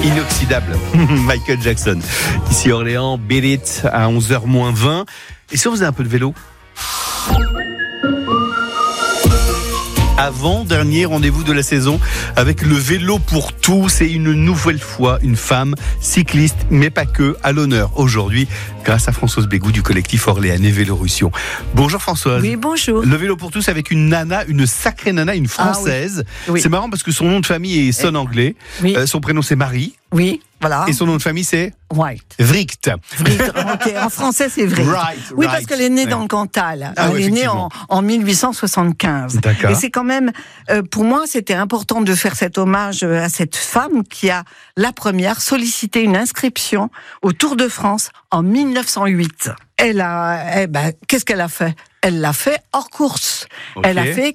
Inoxydable. Michael Jackson. Ici Orléans, Beat It à 11h moins 20. Et si on faisait un peu de vélo ? Avant-dernier rendez-vous de la saison avec le vélo pour tous et une nouvelle fois une femme cycliste, mais pas que, à l'honneur aujourd'hui grâce à Françoise Bégou du collectif orléanais Vélorussion. Bonjour Françoise. Oui, bonjour. Le vélo pour tous avec une nana, une sacrée nana, une française. Oui. C'est marrant parce que son nom de famille sonne anglais. Oui. Son prénom c'est Marie. Oui, voilà. Et son nom de famille c'est White. Vricht. Ok, en français, c'est vrai. Oui, parce qu'elle est née dans le Cantal. Elle est née en 1875. D'accord. Et c'est quand même, pour moi, c'était important de faire cet hommage à cette femme qui a, la première, sollicité une inscription au Tour de France en 1908. Qu'est-ce qu'elle a fait ? Elle l'a fait hors course. Okay. Elle a fait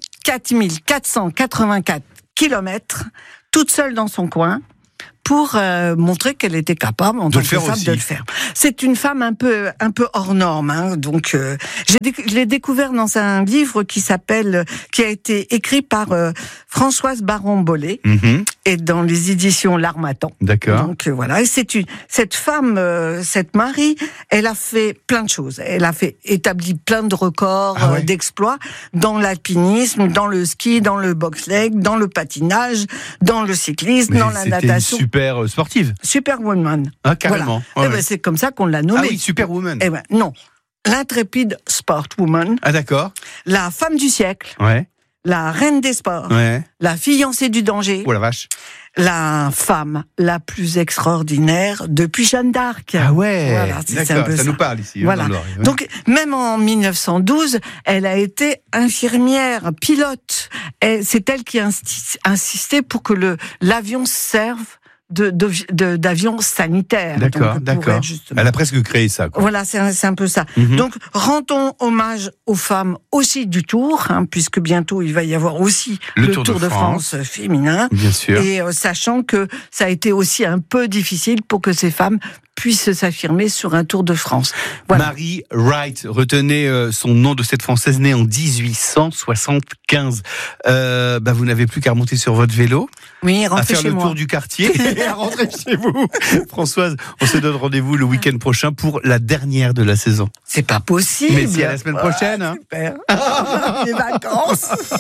4484 kilomètres, toute seule dans son coin, pour montrer qu'elle était capable en tant que femme de le faire. C'est une femme un peu hors norme, hein, donc je l'ai découvert dans un livre qui a été écrit par Françoise Baron-Bollet et dans les éditions L'Harmattan. D'accord. Donc voilà, et cette femme, cette Marie, elle a fait plein de choses. Elle a établi plein de records, d'exploits dans l'alpinisme, dans le ski, dans le bobsleigh, dans le patinage, dans le cyclisme, dans la natation. Super sportive. Superwoman. Ah, carrément. Voilà. Ouais. C'est comme ça qu'on l'a nommée. Ah oui, Superwoman. Non. L'intrépide sportwoman. Ah, d'accord. La femme du siècle. Ouais. La reine des sports. Ouais. La fiancée du danger. Oh la vache. La femme la plus extraordinaire depuis Jeanne d'Arc. Ah ouais, voilà, d'accord, ça nous parle ici. Voilà. Ouais. Donc, même en 1912, elle a été infirmière, pilote. C'est elle qui a insisté pour que l'avion serve d'avion sanitaire. D'accord. Elle a presque créé ça, quoi. Voilà, c'est un peu ça. Donc, rendons hommage aux femmes aussi du Tour, puisque bientôt il va y avoir aussi le Tour de France féminin. Bien sûr. Et sachant que ça a été aussi un peu difficile pour que ces femmes puissent s'affirmer sur un Tour de France. Voilà. Marie Wright, retenez son nom de cette Française née en 1875. Vous n'avez plus qu'à remonter sur votre vélo, à faire le tour du quartier et à rentrer chez vous. Françoise, on se donne rendez-vous le week-end prochain pour la dernière de la saison. C'est pas possible. Mais c'est à la semaine prochaine. Super. Les vacances.